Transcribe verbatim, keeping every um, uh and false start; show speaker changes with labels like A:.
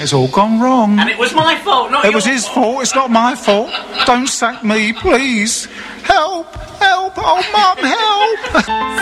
A: It's all gone wrong.
B: And it was my fault, not
A: It
B: your
A: was his fault. It's not my fault. Don't sack me, please. Help! Help! Oh, Mum, help!